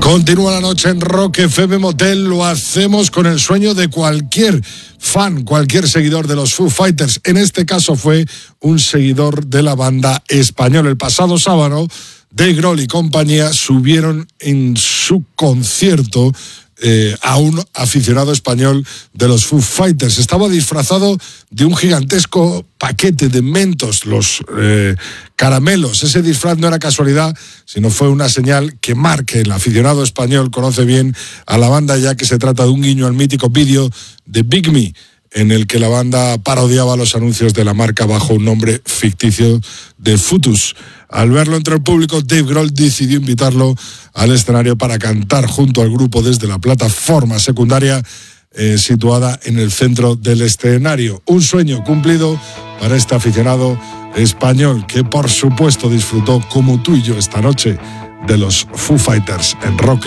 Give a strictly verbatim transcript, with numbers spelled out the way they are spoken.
Continúa la noche en Rock F M Motel. Lo hacemos con el sueño de cualquier fan, cualquier seguidor de los Foo Fighters. En este caso fue un seguidor de la banda española. El pasado sábado, Dave Grohl y compañía subieron en su concierto Eh, a un aficionado español de los Foo Fighters. Estaba disfrazado de un gigantesco paquete de Mentos, los eh, caramelos. Ese disfraz no era casualidad, sino fue una señal que marque. El aficionado español conoce bien a la banda, ya que se trata de un guiño al mítico vídeo de Big Me, en el que la banda parodiaba los anuncios de la marca bajo un nombre ficticio de Futus. Al verlo entre el público, Dave Grohl decidió invitarlo al escenario para cantar junto al grupo desde la plataforma secundaria eh, situada en el centro del escenario. Un sueño cumplido para este aficionado español que, por supuesto, disfrutó como tú y yo esta noche de los Foo Fighters en Rock